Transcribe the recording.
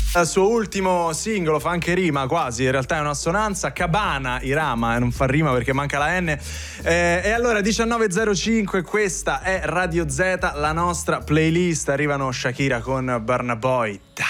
Il suo ultimo singolo fa anche rima quasi, in realtà è un'assonanza, Cabana Irama, non fa rima perché manca la N. E allora 19.05, questa è Radio Z, la nostra playlist, arrivano Shakira con Burna Boy. Dai.